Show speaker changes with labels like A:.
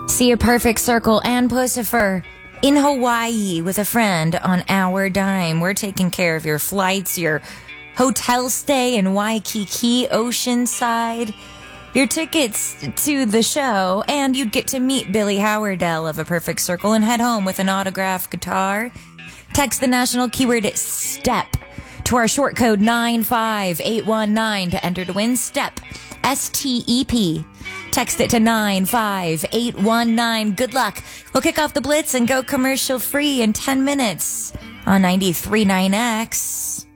A: See a perfect circle and Pussifer in Hawaii with a friend on our dime. We're taking care of your flights, your hotel stay in Waikiki, Oceanside, your tickets to the show, and you'd get to meet Billy Howardell of A Perfect Circle and head home with an autographed guitar. Text the national keyword STEP to our short code 95819 to enter to win STEP, STEP. Text it to 95819. Good luck. We'll kick off the Blitz and go commercial free in 10 minutes on 93.9X.